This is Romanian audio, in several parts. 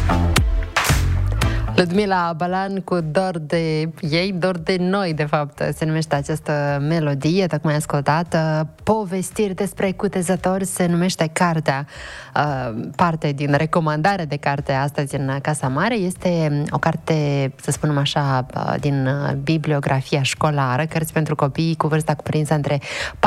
Ludmila Balan cu Dor de ei, dor de noi, de fapt, se numește această melodie, tocmai ascultată. Povestiri despre cutezători se numește cartea. Parte din recomandare de carte astăzi în Casa Mare este o carte, să spunem așa, din bibliografia școlară, cărți pentru copii cu vârsta cuprinsă între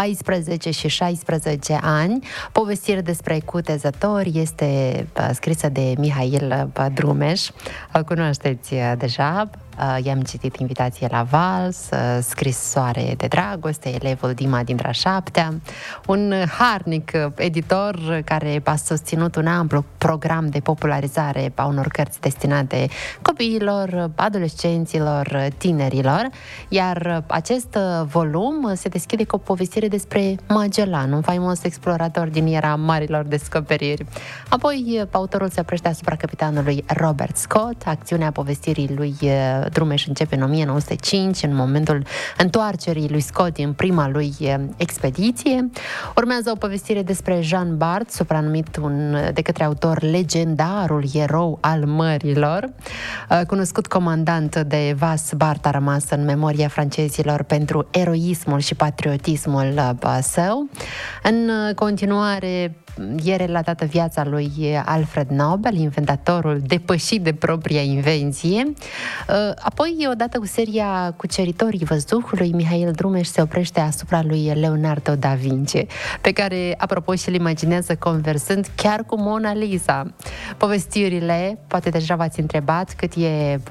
14 și 16 ani. Povestiri despre cutezători este scrisă de Mihail Drumeș. Îl cunoașteți deja. I-am citit Invitație la vals, Scrisoare de dragoste, Elevul Dima dintre a șaptea, un harnic editor care a susținut un amplu program de popularizare a unor cărți destinate copiilor, adolescenților, tinerilor, iar acest volum se deschide cu o povestire despre Magellan, un faimos explorator din era marilor descoperiri. Apoi, autorul se oprește asupra capitanului Robert Scott. Acțiunea povestirii lui Drumeș începe în 1905, în momentul întoarcerii lui Scott din prima lui expediție. Urmează o povestire despre Jean Bart, supranumit de către autor legendarul erou al mărilor. Cunoscut comandant de vas, Bart a rămas în memoria francezilor pentru eroismul și patriotismul său. În continuare, e relatată viața lui Alfred Nobel, inventatorul depășit de propria invenție. Apoi, odată cu seria Cuceritorii Văzduhului, Mihail Drumeș se oprește asupra lui Leonardo da Vinci, pe care, apropo, și-l imaginează conversând chiar cu Mona Lisa. Povestirile, poate deja v-ați întrebat cât e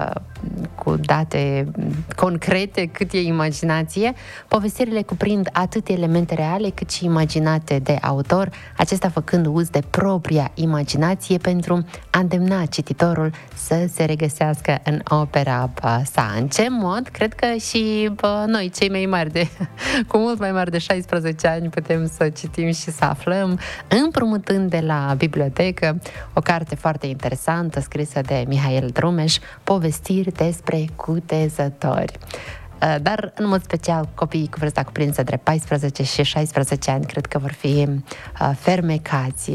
cu date concrete, cât e imaginație. Povestirile cuprind atât elemente reale cât și imaginate de autor, acesta făcând uz de propria imaginație pentru a îndemna cititorul să se regăsească în opera sa. În ce mod? Cred că și noi, cei mai mari, cu mult mai mari de 16 ani, putem să citim și să aflăm, împrumutând de la bibliotecă o carte foarte interesantă scrisă de Mihail Drumeș, Povestiri despre cutezători. Dar, în mod special, copiii cu vârsta cuprinsă între 14 și 16 ani cred că vor fi fermecați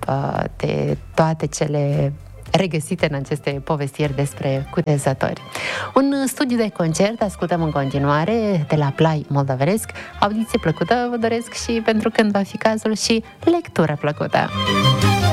de toate cele regăsite în aceste povestiri despre cutezători. Un studiu de concert ascultăm în continuare de la Plai Moldovenesc. Audiție plăcută vă doresc și pentru când va fi cazul și lectură plăcută.